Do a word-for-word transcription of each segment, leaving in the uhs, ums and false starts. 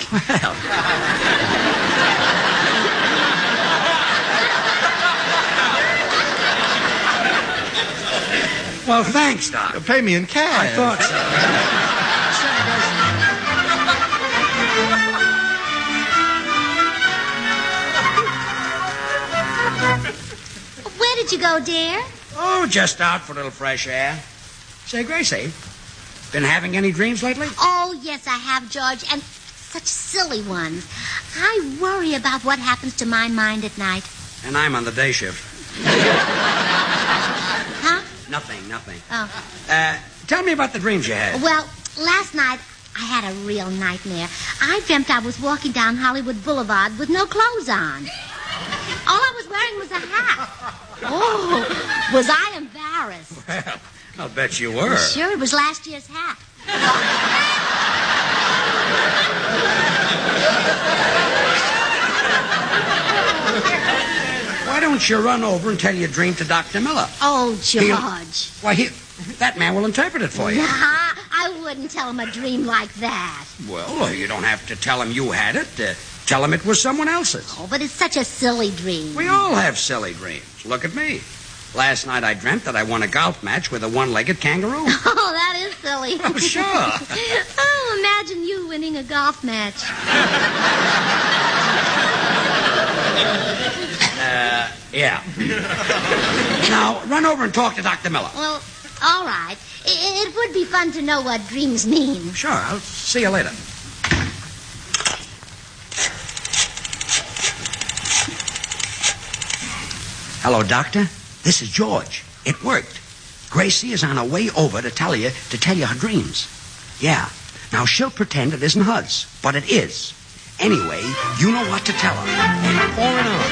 Well... Well, thanks, Doc. Uh, pay me in cash. I thought so. Where did you go, dear? Oh, just out for a little fresh air. Say, Gracie, been having any dreams lately? Oh, yes, I have, George, and such silly ones. I worry about what happens to my mind at night. And I'm on the day shift. Huh? Nothing, nothing. Oh. Uh, tell me about the dreams you had. Well, last night I had a real nightmare. I dreamt I was walking down Hollywood Boulevard with no clothes on. All I was wearing was a hat. Oh, was I embarrassed? Well, I'll bet you were. Sure, it was last year's hat. Why don't you run over and tell your dream to Doctor Miller? Oh, George. He'll, why, he, that man will interpret it for you. Nah, I wouldn't tell him a dream like that. Well, you don't have to tell him you had it. Uh, tell him it was someone else's. Oh, but it's such a silly dream. We all have silly dreams. Look at me. Last night I dreamt that I won a golf match with a one-legged kangaroo. Oh, that is silly. Oh, sure. Oh, imagine you winning a golf match. Uh, yeah. Now, run over and talk to Doctor Miller. Well, all right. It, it would be fun to know what dreams mean. Sure, I'll see you later. Hello, Doctor. This is George. It worked. Gracie is on her way over to tell you to tell you her dreams. Yeah. Now, she'll pretend it isn't hers, but it is. Anyway, you know what to tell her. And pour it on.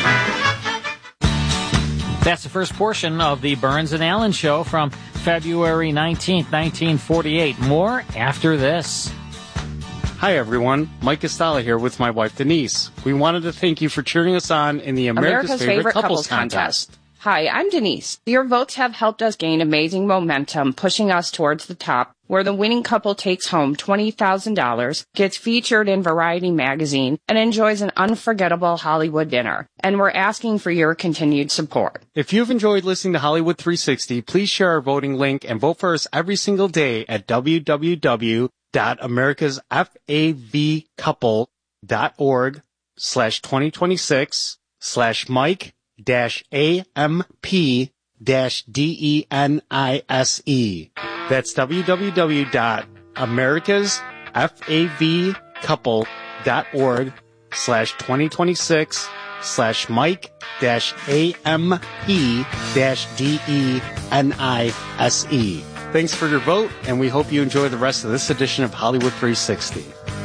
That's the first portion of the Burns and Allen Show from February nineteenth, nineteen forty-eight. More after this. Hi, everyone. Mike Estala here with my wife, Denise. We wanted to thank you for cheering us on in the America's, America's Favorite, Favorite Couples, Couples Contest. Contest. Hi, I'm Denise. Your votes have helped us gain amazing momentum, pushing us towards the top, where the winning couple takes home twenty thousand dollars, gets featured in Variety magazine, and enjoys an unforgettable Hollywood dinner. And we're asking for your continued support. If you've enjoyed listening to Hollywood three sixty, please share our voting link and vote for us every single day at w w w dot americas fav couple dot org slash twenty twenty-six slash Mike dash A M P dash D E N I S E. That's w w w dot americas fav couple dot org slash twenty twenty-six slash Mike dash A M P dash D E N I S E. Thanks for your vote, and we hope you enjoy the rest of this edition of Hollywood three sixty.